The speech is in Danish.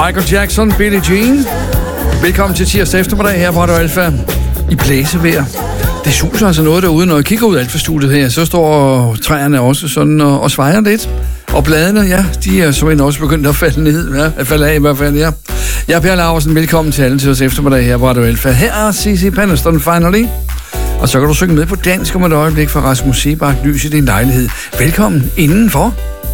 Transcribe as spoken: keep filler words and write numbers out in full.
Michael Jackson, Billie Jean. Velkommen til tirsdag eftermiddag her på Radio Alfa i blæsevejr. Det suser altså noget derude, når jeg kigger ud af Alfa-studiet her, så står træerne også sådan og, og svejer lidt. Og bladene, ja, de er så også begyndt at falde ned, ja, at falde af i hvert fald, ja. Jeg er Per Laursen, velkommen til alle til os eftermiddag her på Radio Alfa. Her er C C Peniston Finally. Og så kan du synge med på dansk om et øjeblik fra Rasmus Sebak, Lys i din lejlighed. Velkommen indenfor.